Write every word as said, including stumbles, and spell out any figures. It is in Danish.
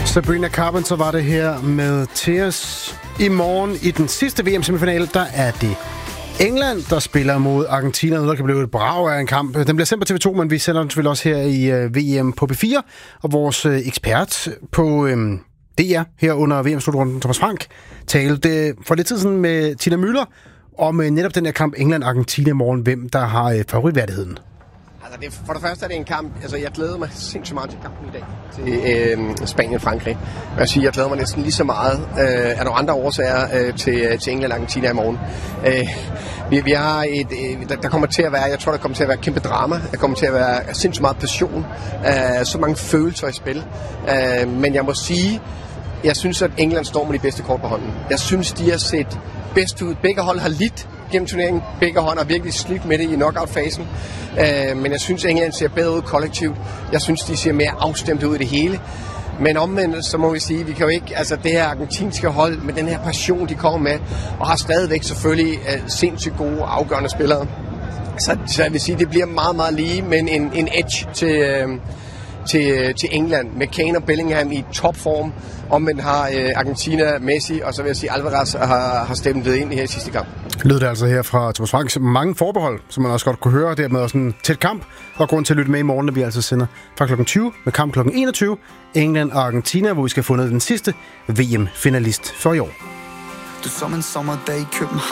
Sabrina Carpenter var det her med Tears. I morgen i den sidste V M-semifinale, der er det England, der spiller mod Argentina. Der kan blive et brag af en kamp. Den bliver sendt på T V to, men vi sender den selvfølgelig også her i uh, V M på P fire. Og vores uh, ekspert på um, D R her under V M-slutrunden, Thomas Frank, talte for lidt tid siden med Tina Müller om uh, netop den her kamp England-Argentina i morgen. Hvem der har uh, favoritværdigheden. Altså det, for det første er det en kamp, altså jeg glæder mig sindssygt meget til kampen i dag, til øh, Spanien-Frankrig. Jeg vil sige, jeg glæder mig næsten lige så meget øh, af nogle andre årsager øh, til, til England-Argentina i morgen. Øh, vi, vi har et, øh, der, der kommer til at være, jeg tror der kommer til at være kæmpe drama, der kommer til at være sindssygt meget passion, øh, så mange følelser i spil. Øh, men jeg må sige, jeg synes at England står med de bedste kort på hånden. Jeg synes de har set bedst ud. Begge hold har lidt gennem turneringen. Begge hold har virkelig slidt med det i knockout-fasen. Uh, men jeg synes, England ser bedre ud kollektivt. Jeg synes, de ser mere afstemt ud i det hele. Men omvendt, så må vi sige, vi kan jo ikke, altså det her argentinske hold med den her passion, de kommer med, og har stadigvæk selvfølgelig uh, sindssygt gode, afgørende spillere. Så, så jeg vil sige, det bliver meget, meget lige, men en, en edge til, uh, til, til England med Kane og Bellingham i topform. Omvendt har uh, Argentina, Messi, og så vil jeg sige, Alvarez har, har stemt ind i her sidste kamp. Lød det altså her fra Thomas Frank. Mange forbehold, som man også godt kunne høre. Dermed også en tæt kamp. Og grund til at lytte med i morgen, når vi altså sender fra klokken tyve med kamp klokken enogtyve. England og Argentina, hvor vi skal have fundet den sidste V M-finalist for i år. Du som en sommerdag i København.